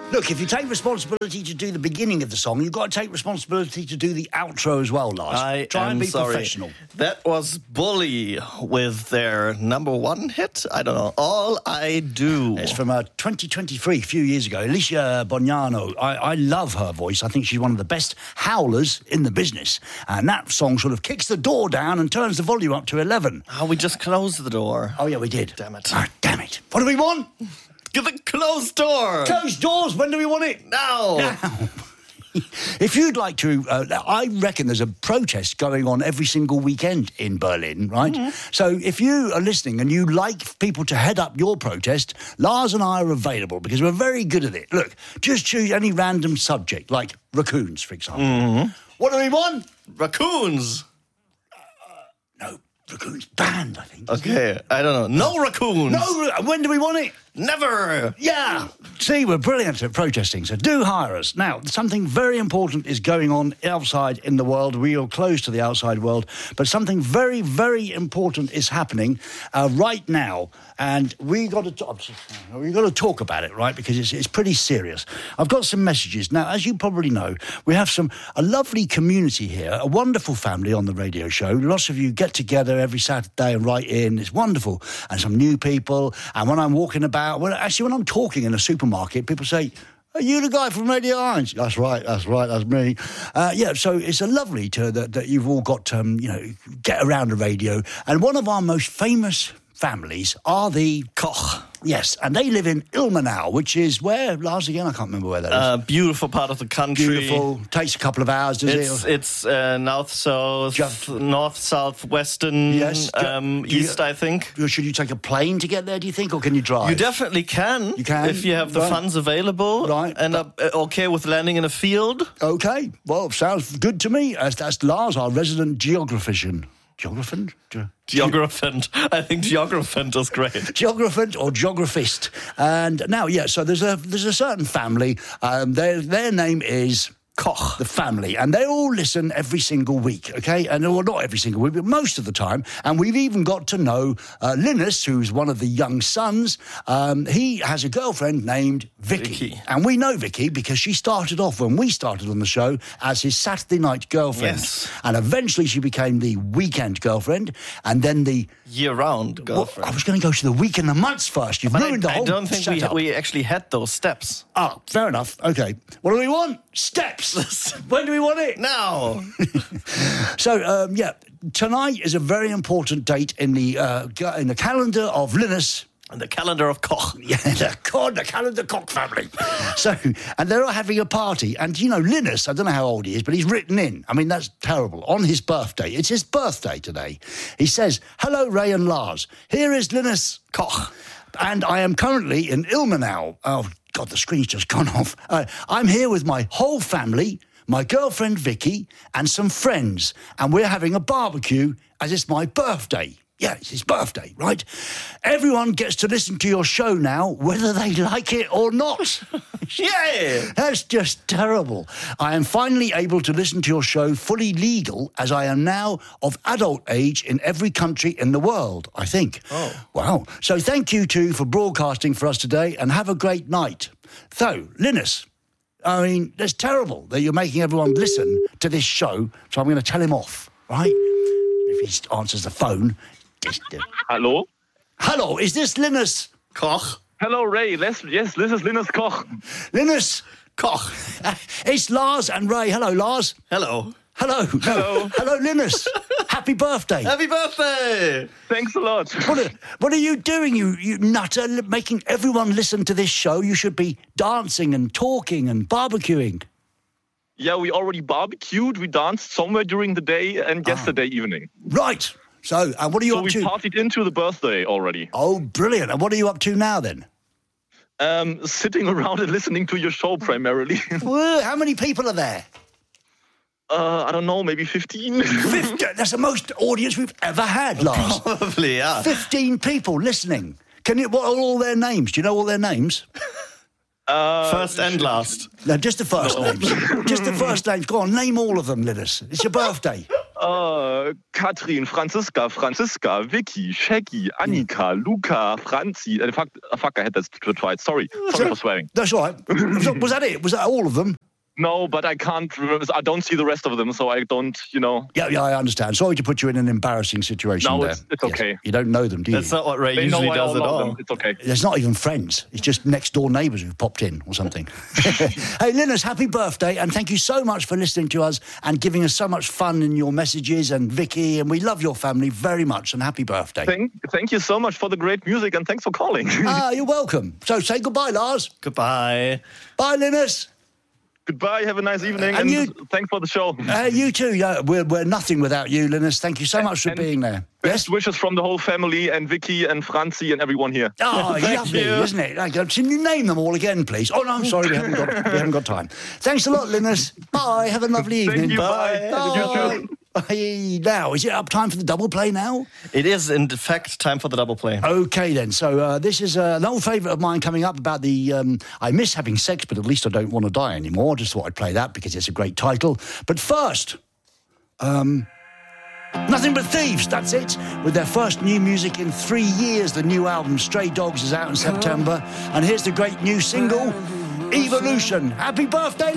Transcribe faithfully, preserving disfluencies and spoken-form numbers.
Look, if you take responsibility to do the beginning of the song, you've got to take responsibility to do the outro as well, Lars. I Try am and be sorry. professional. That was Bully with their number one hit. I don't know. All I Do. It's from uh, twenty twenty-three, a few years ago. Alicia Bognano. I, I love her voice. I think she's one of the best howlers in the business. And that song sort of kicks the door down and turns the volume up to eleven. Oh, we just closed the door. Oh, yeah, we did. Damn it. Oh, damn it. What do we want? Give the closed door. Closed doors. When do we want it? Now. Now. If you'd like to, uh, I reckon there's a protest going on every single weekend in Berlin, right? Mm-hmm. So if you are listening and you like people to head up your protest, Lars and I are available because we're very good at it. Look, just choose any random subject, like raccoons, for example. Mm-hmm. What do we want? Raccoons. Uh, no, raccoons banned, I think. Okay, I don't know. No raccoons. No, when do we want it? Never. Yeah. See, we're brilliant at protesting, so do hire us. Now, something very important is going on outside in the world. We are close to the outside world, but something very, very important is happening uh, right now, and we got to talk, we got to talk about it, right? Because it's it's pretty serious. I've got some messages now. As you probably know, we have some a lovely community here, a wonderful family on the radio show. Lots of you get together every Saturday and write in. It's wonderful, and some new people. And when I'm walking about. Well, actually, when I'm talking in a supermarket, people say, "Are you the guy from Radio Orange?" That's right, that's right, that's me. Uh, yeah, so it's a lovely to that, that you've all got, um, you know, get around the radio. And one of our most famous families are the Koch. Yes, and they live in Ilmenau, which is where, Lars, again, I can't remember where that is. Uh, beautiful part of the country. Beautiful. Takes a couple of hours, does it's, it? It's uh, north-south, Just, north-south-western, yes, um, you, east, I think. Should you take a plane to get there, do you think, or can you drive? You definitely can. You can? If you have the right. funds available. Right. And are okay with landing in a field. Okay. Well, sounds good to me. That's, that's Lars, our resident geographician. Geographant? Ge- Geographant. I think geographant is great. Geographant or geographist. And now, yeah, so there's a there's a certain family. Um, their their name is Koch, the family, and they all listen every single week, okay? And well, not every single week, but most of the time. And we've even got to know uh, Linus, who's one of the young sons. Um, he has a girlfriend named Vicky. Vicky. And we know Vicky because she started off when we started on the show as his Saturday night girlfriend. Yes. And eventually she became the weekend girlfriend, and then the year-round girlfriend. Well, I was going to go to the week and the months first. You've but ruined I, the whole I don't think we, setup. we actually had those steps. Ah, fair enough. Okay. What do we want? Steps. When do we want it? Now. So, um, yeah, tonight is a very important date in the uh, in the calendar of Linus. And the calendar of Koch. Yeah, the, God, the calendar Koch family. So, and they're all having a party. And, you know, Linus, I don't know how old he is, but he's written in. I mean, that's terrible. On his birthday. It's his birthday today. He says, "Hello, Ray and Lars. Here is Linus Koch. And I am currently in Ilmenau." Oh, God, the screen's just gone off. Uh, I'm here with my whole family, my girlfriend Vicky, and some friends. And we're having a barbecue as it's my birthday. Yeah, it's his birthday, right? Everyone gets to listen to your show now, whether they like it or not. Yeah! That's just terrible. I am finally able to listen to your show fully legal, as I am now of adult age in every country in the world, I think. Oh. Wow. So thank you, too, for broadcasting for us today, and have a great night. So, Linus, I mean, that's terrible that you're making everyone listen to this show, so I'm going to tell him off, right? If he answers the phone... Hello? Hello, is this Linus Koch? Hello, Ray. Yes, yes, this is Linus Koch. Linus Koch. Uh, it's Lars and Ray. Hello, Lars. Hello. Hello. Hello. Hello, Linus. Happy birthday. Happy birthday! Thanks a lot. What are, what are you doing, you, you nutter, making everyone listen to this show? You should be dancing and talking and barbecuing. Yeah, we already barbecued. We danced somewhere during the day and Ah. yesterday evening. Right. So, and what are you So up we to? partied into the birthday already. Oh, brilliant. And what are you up to now, then? Um, sitting around and listening to your show primarily. Well, how many people are there? uh, I don't know, maybe fifteen? Fifty. That's the most audience we've ever had, Lars. Probably, yeah. Fifteen people listening. Can you? What are all their names? Do you know all their names? Uh, First and last. No, just the first No. names. Just the first names. Go on, name all of them, Linus. It's your birthday. Uh, Katrin, Franziska, Franziska, Vicky, Shaggy, Annika, Luca, Franzi. Uh, fuck, uh, fuck, I had that twice. Sorry. Sorry for swearing. That's all right. Was that it? Was that all of them? No, but I can't remember. I don't see the rest of them, so I don't, you know. Yeah, yeah, I understand. Sorry to put you in an embarrassing situation No, there. it's, it's Yes. okay. You don't know them, do you? That's not what Ray They usually know I does all at love all. them. It's okay. There's not even friends. It's just next door neighbours who've popped in or something. Hey, Linus, happy birthday, and thank you so much for listening to us and giving us so much fun in your messages, and Vicky, and we love your family very much, and happy birthday. Thank, thank you so much for the great music, and thanks for calling. Ah, you're welcome. So say goodbye, Lars. Goodbye. Bye, Linus. Goodbye, have a nice evening, And and, you- thanks for the show. Uh, you too. Yeah, we're, we're nothing without you, Linus. Thank you so much for And being there. Best wishes from the whole family, and Vicky and Franzi and everyone here. Oh, Thank lovely, you. isn't it? Like, can you name them all again, please? Oh, no, I'm sorry, we haven't got, we haven't got time. Thanks a lot, Linus. Bye, have a lovely evening. Thank you, Bye. bye. You too. Bye. Now, is it up time for the double play now? It is, in fact, time for the double play. Okay, then. So uh, this is uh, an old favourite of mine coming up about the... Um, I miss having sex, but at least I don't want to die anymore. Just thought I'd play that because it's a great title. But first... Um, Nothing But Thieves, that's it. With their first new music in three years, the new album Stray Dogs is out in September. And here's the great new single, Evolution. Happy birthday,